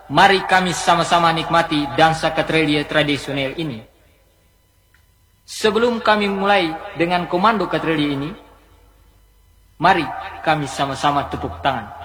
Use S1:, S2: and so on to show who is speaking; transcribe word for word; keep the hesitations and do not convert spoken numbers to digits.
S1: Mari kami sama-sama nikmati dansa Katrilia tradisional ini. Sebelum kami mulai dengan komando Katrilia ini, mari kami sama-sama tepuk tangan.